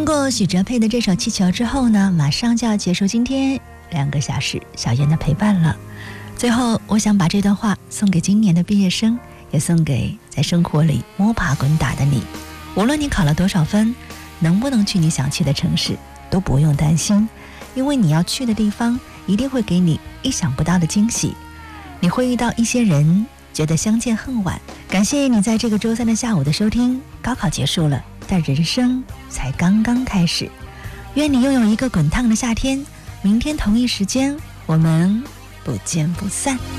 过许哲佩的这首气球之后呢，马上就要结束今天2个小时小燕的陪伴了。最后我想把这段话送给今年的毕业生，也送给在生活里摸爬滚打的你。无论你考了多少分，能不能去你想去的城市都不用担心，因为你要去的地方一定会给你意想不到的惊喜。你会遇到一些人，觉得相见恨晚。感谢你在这个周三的下午的收听。高考结束了，但人生才刚刚开始。愿你拥有一个滚烫的夏天。明天同一时间，我们不见不散。